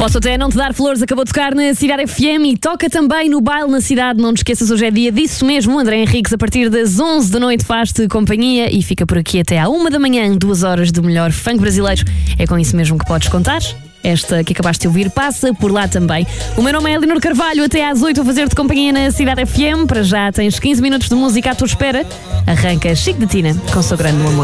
Posso até não te dar flores, acabou de tocar na Cidade FM e toca também no baile na cidade. Não te esqueças, hoje é dia disso mesmo. André Henriques, a partir das 11 da noite, faz-te companhia e fica por aqui até à 1 da manhã, 2 horas do melhor funk brasileiro. É com isso mesmo que podes contar. Esta que acabaste de ouvir passa por lá também. O meu nome é Elinor Carvalho, até às 8 a fazer-te companhia na Cidade FM. Para já tens 15 minutos de música à tua espera. Arranca Chico de Tina com Sou Grande no Amor.